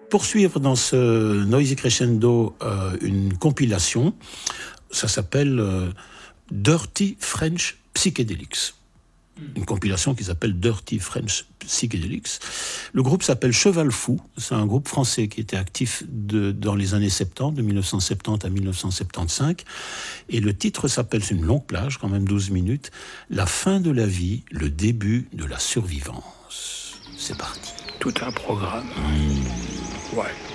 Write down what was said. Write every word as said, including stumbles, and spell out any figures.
poursuivre dans ce Noisy Crescendo euh, une compilation. Ça s'appelle euh, Dirty French Psychedelics. Une compilation qui s'appelle Dirty French Psychedelics. Le groupe s'appelle Cheval Fou. C'est un groupe français qui était actif de, dans les années soixante-dix, de mille neuf cent soixante-dix à mille neuf cent soixante-quinze. Et le titre s'appelle, c'est une longue plage, quand même douze minutes, La fin de la vie, le début de la survivance. C'est parti. Tout un programme. Mmh. Ouais.